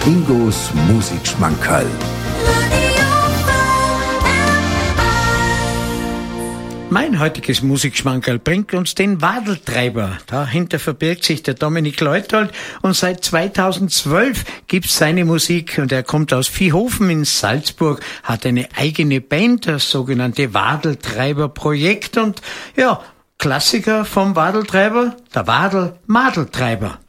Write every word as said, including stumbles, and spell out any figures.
Ingos Musikschmankerl. Mein heutiges Musikschmankerl bringt uns den Wadeltreiber. Dahinter verbirgt sich der Dominik Leuthold und seit zweitausendzwölf gibt's seine Musik und er kommt aus Viehofen in Salzburg, hat eine eigene Band, das sogenannte Wadeltreiber-Projekt und ja, Klassiker vom Wadeltreiber, der Wadel-Madeltreiber.